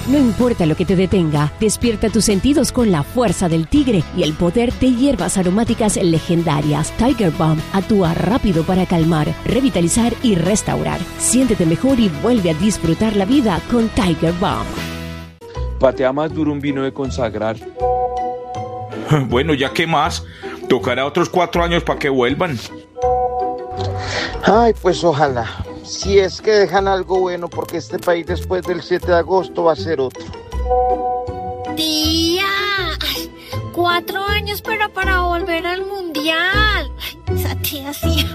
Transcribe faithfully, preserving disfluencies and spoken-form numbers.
No importa lo que te detenga, despierta tus sentidos con la fuerza del tigre y el poder de hierbas aromáticas legendarias. Tiger Balm actúa rápido para calmar, revitalizar y restaurar. Siéntete mejor y vuelve a disfrutar la vida con Tiger Balm. Patea más duro un vino de consagrar. Bueno, ya qué más. Tocará otros cuatro años para que vuelvan. Ay, pues ojalá. Si es que dejan algo bueno, porque este país después del siete de agosto va a ser otro. Tía, ay, cuatro años pero para volver al mundial. Ay, esa tía sí.